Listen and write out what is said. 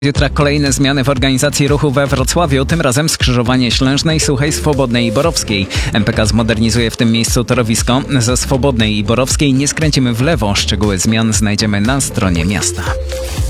Jutra kolejne zmiany w organizacji ruchu we Wrocławiu, tym razem skrzyżowanie Ślężnej, Suchej, Swobodnej i Borowskiej. MPK zmodernizuje w tym miejscu torowisko. Ze Swobodnej i Borowskiej nie skręcimy w lewo. Szczegóły zmian znajdziemy na stronie miasta.